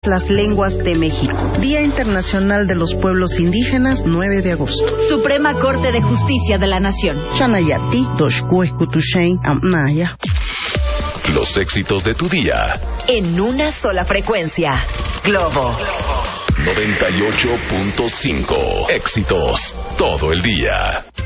las lenguas de México. Día Internacional de los Pueblos Indígenas, 9 de agosto. Suprema Corte de Justicia de la Nación. Chanayati, Doshkueskutushain, Amnaya. Los éxitos de tu día. En una sola frecuencia. Globo. 98.5. Éxitos todo el día.